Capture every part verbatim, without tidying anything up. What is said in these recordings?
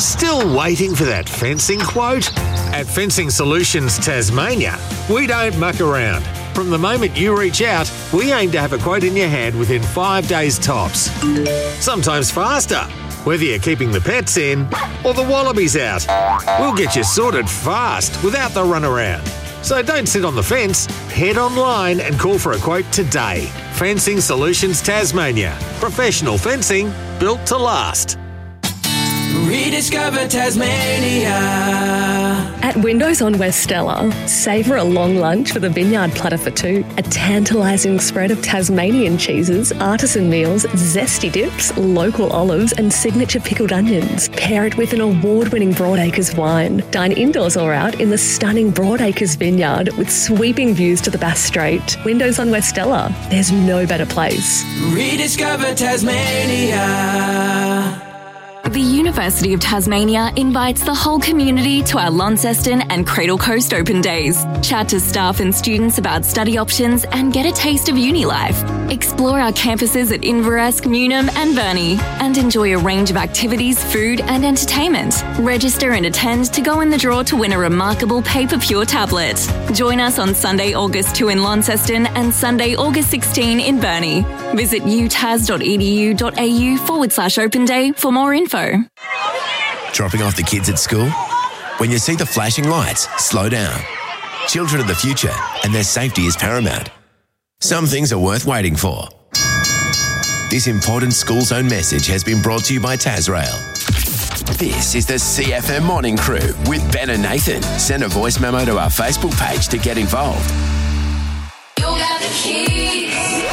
Still waiting for that fencing quote? At Fencing Solutions Tasmania, we don't muck around. From the moment you reach out, we aim to have a quote in your hand within five days tops. Sometimes faster, whether you're keeping the pets in or the wallabies out. We'll get you sorted fast without the runaround. So don't sit on the fence, head online and call for a quote today. Fencing Solutions Tasmania. Professional fencing built to last. Rediscover Tasmania. At Windows on West Stella, savour a long lunch with a vineyard platter for two, a tantalising spread of Tasmanian cheeses, artisan meals, zesty dips, local olives and signature pickled onions. Pair it with an award-winning Broadacres wine. Dine indoors or out in the stunning Broadacres vineyard with sweeping views to the Bass Strait. Windows on West Stella, there's no better place. Rediscover Tasmania. The University of Tasmania invites the whole community to our Launceston and Cradle Coast Open Days. Chat to staff and students about study options and get a taste of uni life. Explore our campuses at Inveresk, Newnham and Burnie and enjoy a range of activities, food and entertainment. Register and attend to go in the draw to win a remarkable Paper Pure tablet. Join us on Sunday, August second in Launceston and Sunday, August sixteenth in Burnie. Visit utas.edu.au forward slash open day for more info. Dropping off the kids at school? When you see the flashing lights, slow down. Children are the future and their safety is paramount. Some things are worth waiting for. This important school zone message has been brought to you by Tasrail. This is the C F M Morning Crew with Ben and Nathan. Send a voice memo to our Facebook page to get involved. You got the keys.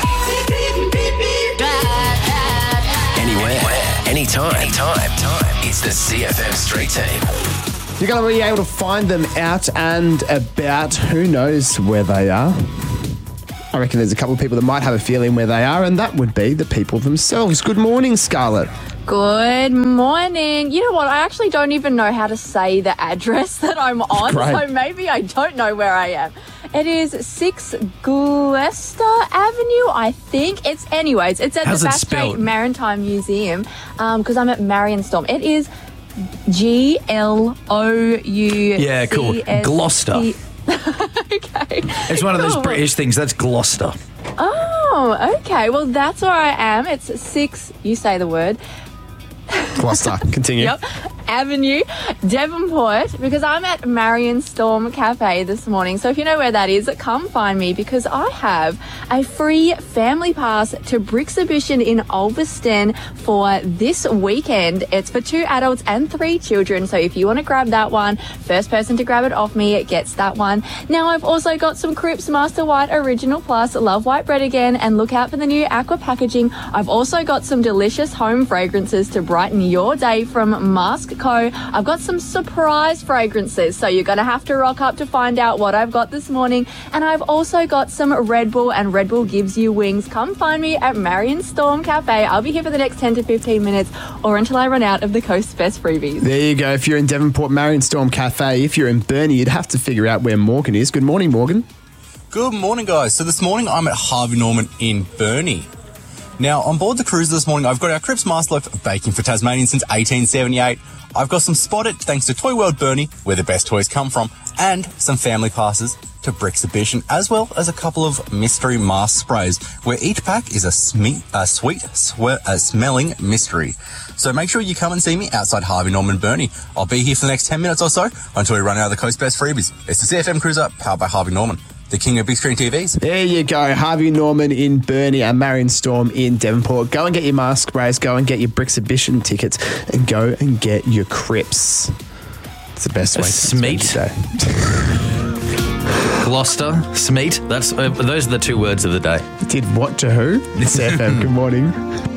Anywhere, anytime, anytime, time. It's the C F M Street Team. You're going to be able to find them out and about. Who knows where they are? I reckon there's a couple of people that might have a feeling where they are, and that would be the people themselves. Good morning, Scarlett. Good morning. You know what? I actually don't even know how to say the address that I'm on, Great. so maybe I don't know where I am. It is six Gloucester Avenue, I think. It's anyways. It's at How's the it Bass Strait spelled? Maritime Museum because um, I'm at Marion Storm. It is G L O U. Yeah, cool. Gloucester. Okay. It's one of those Cool. British things. That's Gloucester. Oh, okay. Well, that's where I am. It's six. You say the word. Gloucester. Continue. Yep. Avenue, Devonport, because I'm at Marion Storm Cafe this morning. So if you know where that is, come find me because I have a free family pass to Brixabition in Ulverston for this weekend. It's for two adults and three children. So if you want to grab that one, first person to grab it off me gets that one. Now I've also got some Cripps Master White Original Plus, love white bread again, and look out for the new aqua packaging. I've also got some delicious home fragrances to brighten your day from Mask Co. I've got some surprise fragrances, so you're going to have to rock up to find out what I've got this morning. And I've also got some Red Bull, and Red Bull gives you wings. Come find me at Marion Storm Cafe. I'll be here for the next ten to fifteen minutes or until I run out of the Coast's Best freebies. There you go. If you're in Devonport, Marion Storm Cafe. If you're in Burnie, you'd have to figure out where Morgan is. Good morning, Morgan. Good morning, guys. So this morning I'm at Harvey Norman in Burnie. Now, on board the cruiser this morning, I've got our Cripps Master Loaf of baking for Tasmanians since eighteen seventy-eight. I've got some Spot It thanks to Toy World Burnie, where the best toys come from, and some family passes to Brixabition, as well as a couple of mystery mask sprays, where each pack is a, sme- a sweet, swe- a smelling mystery. So make sure you come and see me outside Harvey Norman Burnie. I'll be here for the next ten minutes or so until we run out of the Coast Best freebies. It's the C F M Cruiser, powered by Harvey Norman, the king of big screen T Vs. There you go. Harvey Norman in Burnie and Marion Storm in Devonport. Go and get your mask sprays. Go and get your Brixabition tickets. And go and get your Cripps. It's the best way to Smeet. spend your day. Gloucester, Smeet. That's uh, those are the two words of the day. Did what to who? It's C F M. Good morning.